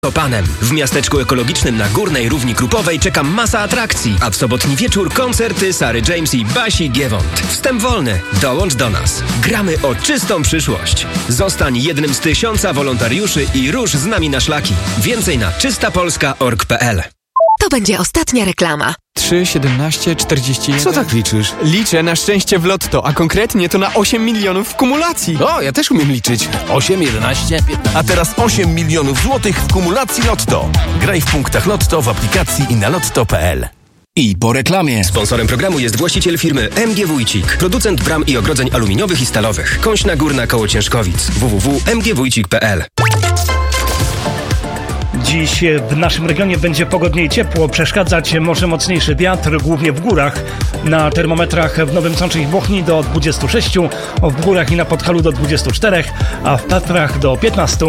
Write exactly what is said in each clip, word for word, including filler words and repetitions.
Zakopanem. W miasteczku ekologicznym na Górnej Równi Krupowej czeka masa atrakcji, a w sobotni wieczór koncerty Sary James i Basi Giewont. Wstęp wolny. Dołącz do nas. Gramy o czystą przyszłość. Zostań jednym z tysiąca wolontariuszy i rusz z nami na szlaki. Więcej na czysta polska kropka org kropka pe el. To będzie ostatnia reklama. trzy, siedemnaście, czterdzieści jeden. Co tak liczysz? Liczę na szczęście w lotto, a konkretnie to na osiem milionów w kumulacji. O, ja też umiem liczyć. osiem, jedenaście, piętnaście. A teraz osiem milionów złotych w kumulacji Lotto. Graj w punktach Lotto w aplikacji i na lotto kropka pe el. I po reklamie. Sponsorem programu jest właściciel firmy M G Wójcik, producent bram i ogrodzeń aluminiowych i stalowych. Kąśna Górna koło Ciężkowic. w w w kropka m g wójcik kropka pe el. Dziś w naszym regionie będzie pogodnie i ciepło. Przeszkadzać może mocniejszy wiatr, głównie w górach. Na termometrach w Nowym Sączu i Bochni do dwudziestu sześciu, w górach i na Podhalu do dwudziestu czterech, a w Tatrach do piętnastu.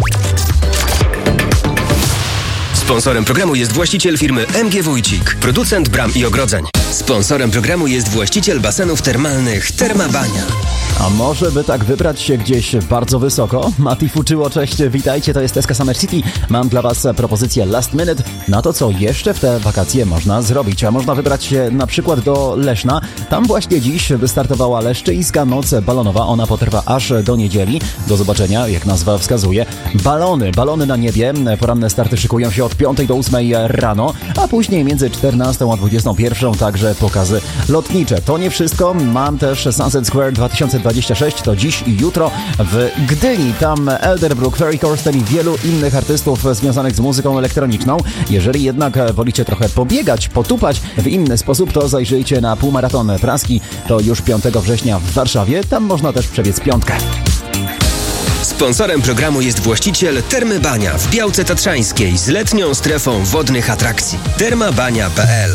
Sponsorem programu jest właściciel firmy M G Wójcik, producent bram i ogrodzeń. Sponsorem programu jest właściciel basenów termalnych Termabania. A może by tak wybrać się gdzieś bardzo wysoko? Mati Fuczyło, cześć, witajcie, to jest S K Summer City. Mam dla Was propozycję last minute na to, co jeszcze w te wakacje można zrobić. A można wybrać się na przykład do Leszna. Tam właśnie dziś wystartowała Leszczyńska Noc Balonowa. Ona potrwa aż do niedzieli. Do zobaczenia, jak nazwa wskazuje. Balony, balony na niebie. Poranne starty szykują się od piątej do ósmej rano, a później między czternastą a dwudziestą pierwszą także pokazy lotnicze. To nie wszystko. Mam też Sunset Square dwa tysiące dwadzieścia sześć, to dziś i jutro w Gdyni. Tam Elderbrook, Ferry Corsten i wielu innych artystów związanych z muzyką elektroniczną. Jeżeli jednak wolicie trochę pobiegać, potupać w inny sposób, to zajrzyjcie na półmaraton praski. To już piątego września w Warszawie. Tam można też przebiec piątkę. Sponsorem programu jest właściciel Termy Bania w Białce Tatrzańskiej z letnią strefą wodnych atrakcji. termabania kropka pe el.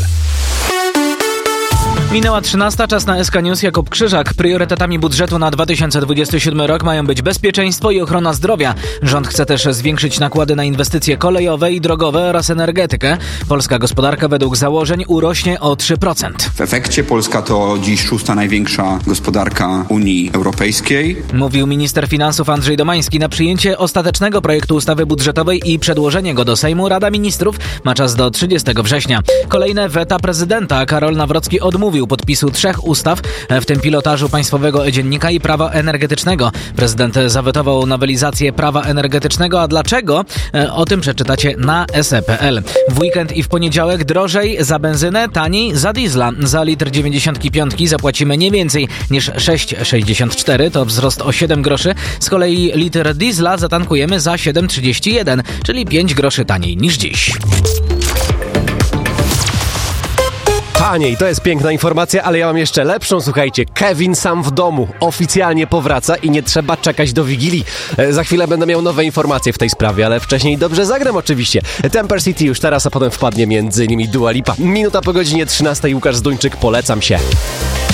Minęła trzynasta, czas na S K News. Jakub Krzyżak. Priorytetami budżetu na dwa tysiące dwudziesty siódmy rok mają być bezpieczeństwo i ochrona zdrowia. Rząd chce też zwiększyć nakłady na inwestycje kolejowe i drogowe oraz energetykę. Polska gospodarka według założeń urośnie o trzy procent. W efekcie Polska to dziś szósta największa gospodarka Unii Europejskiej. Mówił minister finansów Andrzej Domański. Na przyjęcie ostatecznego projektu ustawy budżetowej i przedłożenie go do Sejmu Rada Ministrów ma czas do trzydziestego września. Kolejne weta prezydenta. Karol Nawrocki odmówił podpisu trzech ustaw, w tym pilotażu Państwowego E-Dziennika i prawa energetycznego. Prezydent zawetował nowelizację prawa energetycznego, a dlaczego? O tym przeczytacie na es e kropka pe el. W weekend i w poniedziałek drożej za benzynę, taniej za diesla. Za litr dziewięćdziesiątki piątki zapłacimy nie więcej niż sześć sześćdziesiąt cztery, to wzrost o siedem groszy. Z kolei litr diesla zatankujemy za siedem trzydzieści jeden, czyli pięć groszy taniej niż dziś. Taniej, to jest piękna informacja, ale ja mam jeszcze lepszą, słuchajcie. Kevin Sam w domu oficjalnie powraca i nie trzeba czekać do Wigilii. E, za chwilę będę miał nowe informacje w tej sprawie, ale wcześniej dobrze zagram oczywiście. Temper City już teraz, a potem wpadnie między nimi Dua Lipa. Minuta po godzinie trzynastej, Łukasz Zduńczyk, polecam się.